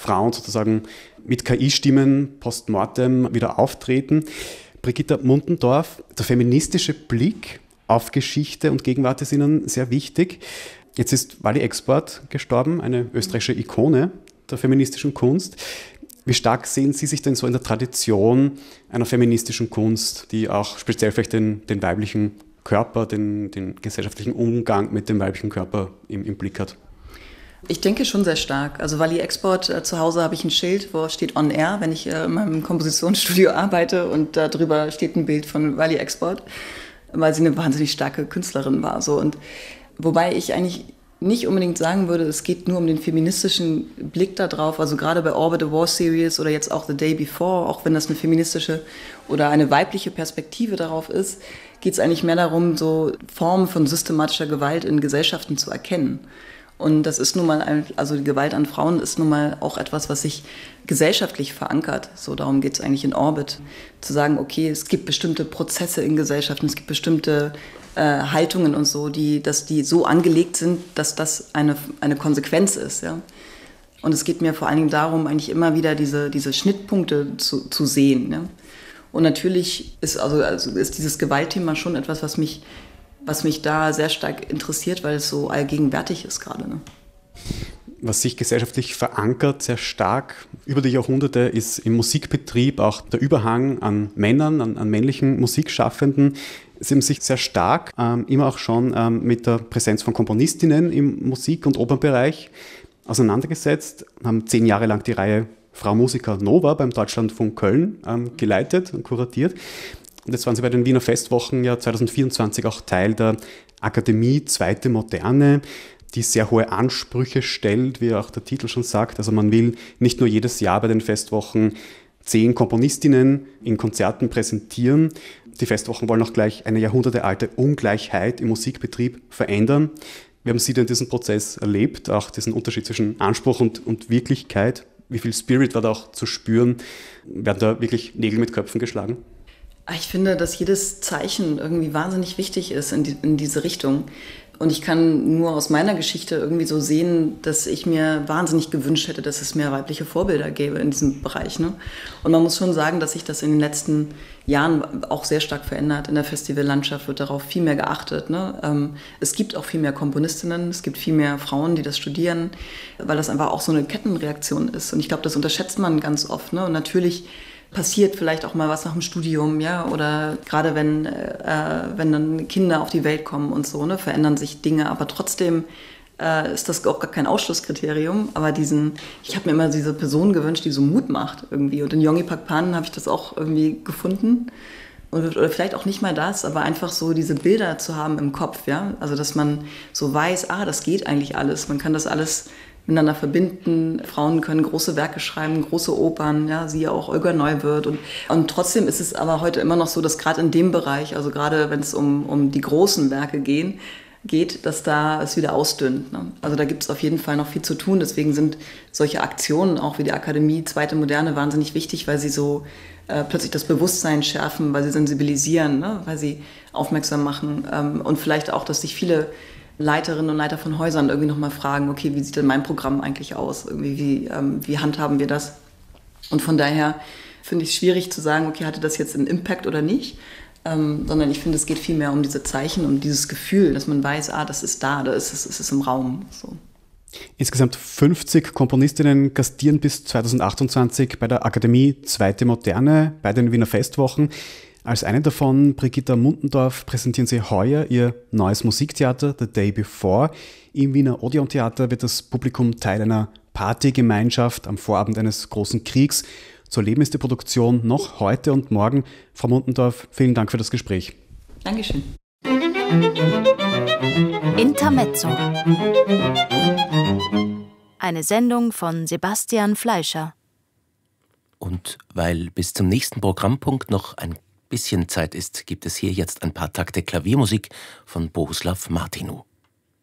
Frauen sozusagen mit KI-Stimmen postmortem wieder auftreten. Brigitta Muntendorf, der feministische Blick auf Geschichte und Gegenwart ist Ihnen sehr wichtig. Jetzt ist Wally Export gestorben, eine österreichische Ikone der feministischen Kunst. Wie stark sehen Sie sich denn so in der Tradition einer feministischen Kunst, die auch speziell vielleicht den weiblichen Körper, den gesellschaftlichen Umgang mit dem weiblichen Körper im Blick hat? Ich denke schon sehr stark. Also Wally Export, zu Hause habe ich ein Schild, wo steht On Air, wenn ich in meinem Kompositionsstudio arbeite, und darüber steht ein Bild von Wally Export, weil sie eine wahnsinnig starke Künstlerin war. So. Und wobei ich eigentlich nicht unbedingt sagen würde, es geht nur um den feministischen Blick da drauf, also gerade bei Orbit the War Series oder jetzt auch The Day Before, auch wenn das eine feministische oder eine weibliche Perspektive darauf ist, geht es eigentlich mehr darum, so Formen von systematischer Gewalt in Gesellschaften zu erkennen. Und das ist nun mal, also die Gewalt an Frauen ist nun mal auch etwas, was sich gesellschaftlich verankert. So, darum geht es eigentlich in Orbit. Zu sagen, okay, es gibt bestimmte Prozesse in Gesellschaften, es gibt bestimmte Haltungen und so, die so angelegt sind, dass das eine Konsequenz ist. Ja? Und es geht mir vor allen Dingen darum, eigentlich immer wieder diese Schnittpunkte zu sehen. Ja? Und natürlich ist dieses Gewaltthema schon etwas, was mich da sehr stark interessiert, weil es so allgegenwärtig ist gerade. Ne? Was sich gesellschaftlich verankert, sehr stark über die Jahrhunderte, ist im Musikbetrieb auch der Überhang an Männern, an männlichen Musikschaffenden. Sie haben sich sehr stark immer auch schon mit der Präsenz von Komponistinnen im Musik- und Opernbereich auseinandergesetzt, haben 10 Jahre lang die Reihe Frau Musiker Nova beim Deutschlandfunk Köln geleitet und kuratiert. Und jetzt waren Sie bei den Wiener Festwochen ja 2024 auch Teil der Akademie Zweite Moderne, die sehr hohe Ansprüche stellt, wie auch der Titel schon sagt. Also man will nicht nur jedes Jahr bei den Festwochen 10 Komponistinnen in Konzerten präsentieren. Die Festwochen wollen auch gleich eine jahrhundertealte Ungleichheit im Musikbetrieb verändern. Wie haben Sie denn diesen Prozess erlebt, auch diesen Unterschied zwischen Anspruch und Wirklichkeit? Wie viel Spirit war da auch zu spüren? Werden da wirklich Nägel mit Köpfen geschlagen? Ich finde, dass jedes Zeichen irgendwie wahnsinnig wichtig ist in diese Richtung. Und ich kann nur aus meiner Geschichte irgendwie so sehen, dass ich mir wahnsinnig gewünscht hätte, dass es mehr weibliche Vorbilder gäbe in diesem Bereich. Ne? Und man muss schon sagen, dass sich das in den letzten Jahren auch sehr stark verändert. In der Festivallandschaft wird darauf viel mehr geachtet. Ne? Es gibt auch viel mehr Komponistinnen, es gibt viel mehr Frauen, die das studieren, weil das einfach auch so eine Kettenreaktion ist. Und ich glaube, das unterschätzt man ganz oft. Ne? Und natürlich passiert vielleicht auch mal was nach dem Studium, ja, oder gerade wenn dann Kinder auf die Welt kommen und so, ne, verändern sich Dinge, aber trotzdem ist das auch gar kein Ausschlusskriterium, aber ich habe mir immer diese Person gewünscht, die so Mut macht irgendwie, und in Yonggi Pakpan habe ich das auch irgendwie gefunden, oder vielleicht auch nicht mal das, aber einfach so diese Bilder zu haben im Kopf, ja, also dass man so weiß, das geht eigentlich alles, man kann das alles miteinander verbinden. Frauen können große Werke schreiben, große Opern, ja, siehe auch Olga Neuwirth. Und trotzdem ist es aber heute immer noch so, dass gerade in dem Bereich, also gerade wenn es um die großen Werke geht, dass da es wieder ausdünnt. Ne? Also da gibt es auf jeden Fall noch viel zu tun. Deswegen sind solche Aktionen, auch wie die Akademie Zweite Moderne, wahnsinnig wichtig, weil sie so plötzlich das Bewusstsein schärfen, weil sie sensibilisieren, ne? Weil sie aufmerksam machen. Und vielleicht auch, dass sich viele Leiterinnen und Leiter von Häusern irgendwie nochmal fragen, okay, wie sieht denn mein Programm eigentlich aus? Irgendwie, wie handhaben wir das? Und von daher finde ich es schwierig zu sagen, okay, hatte das jetzt einen Impact oder nicht? Sondern ich finde, es geht vielmehr um diese Zeichen, um dieses Gefühl, dass man weiß, das ist da es ist im Raum. So. Insgesamt 50 Komponistinnen gastieren bis 2028 bei der Akademie Zweite Moderne bei den Wiener Festwochen. Als eine davon, Brigitta Muntendorf, präsentieren Sie heuer Ihr neues Musiktheater The Day Before. Im Wiener Odeon-Theater wird das Publikum Teil einer Partygemeinschaft am Vorabend eines großen Kriegs. Zu erleben ist die Produktion noch heute und morgen. Frau Muntendorf, vielen Dank für das Gespräch. Dankeschön. Intermezzo. Eine Sendung von Sebastian Fleischer. Und weil bis zum nächsten Programmpunkt noch ein bisschen Zeit ist, gibt es hier jetzt ein paar Takte Klaviermusik von Bohuslav Martinu.